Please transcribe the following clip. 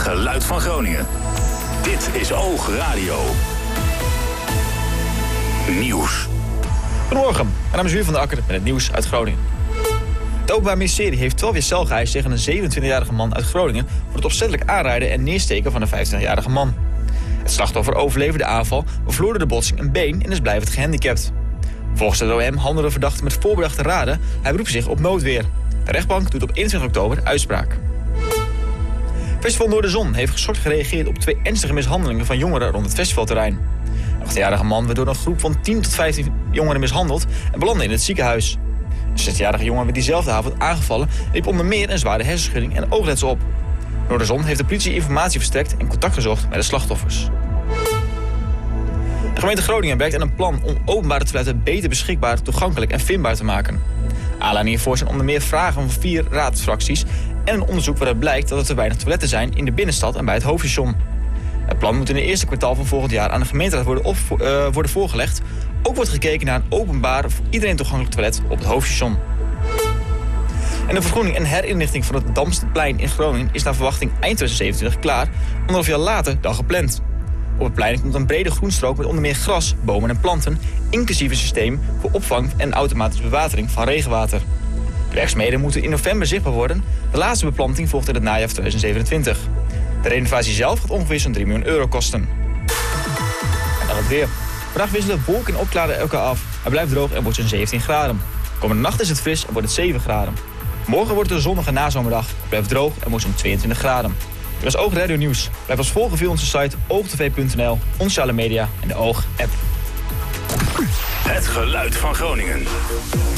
geluid van Groningen. Dit is Oog Radio. Nieuws. Goedemorgen, mijn naam is Juur van der Akker met het nieuws uit Groningen. Het Openbaar Ministerie heeft 12 jaar cel geëist tegen een 27-jarige man uit Groningen voor het opzettelijk aanrijden en neersteken van een 25-jarige man. Het slachtoffer overleefde de aanval, maar verloor door de botsing een been en is blijvend gehandicapt. Volgens de OM handelde de verdachte met voorbedachte raden. Hij beroept zich op noodweer. De rechtbank doet op 21 oktober uitspraak. Festival Noorderzon heeft geschokt gereageerd op 2 ernstige mishandelingen van jongeren rond het festivalterrein. Een 18-jarige man werd door een groep van 10 tot 15 jongeren mishandeld en belandde in het ziekenhuis. Een 16-jarige jongen werd diezelfde avond aangevallen en liep onder meer een zware hersenschudding en oogletsel op. Noorderzon heeft de politie informatie verstrekt en contact gezocht met de slachtoffers. De gemeente Groningen werkt aan een plan om openbare toiletten beter beschikbaar, toegankelijk en vindbaar te maken. Aanleiding hiervoor zijn onder meer vragen van 4 raadsfracties en een onderzoek waaruit blijkt dat er te weinig toiletten zijn in de binnenstad en bij het hoofdstation. Het plan moet in het eerste kwartaal van volgend jaar aan de gemeenteraad worden voorgelegd. Ook wordt gekeken naar een openbaar, voor iedereen toegankelijk toilet op het hoofdstation. En de vergroening en herinrichting van het Damsterplein in Groningen is naar verwachting eind 2027 klaar, 1,5 jaar later dan gepland. Op het plein komt een brede groenstrook met onder meer gras, bomen en planten, inclusief een systeem voor opvang en automatische bewatering van regenwater. De werkzaamheden moeten in november zichtbaar worden. De laatste beplanting volgt in het najaar 2027. De renovatie zelf gaat ongeveer zo'n €3 miljoen kosten. En dan het weer. Vandaag wisselen wolken en opklaringen elkaar af. Het blijft droog en wordt zo'n 17 graden. Komende nacht is het fris en wordt het 7 graden. Morgen wordt het een zonnige nazomerdag. Het blijft droog en wordt zo'n 22 graden. Dit was Oog Radio Nieuws. Blijf ons volgen via onze site oogtv.nl, onze sociale media en de Oog-app. Het geluid van Groningen.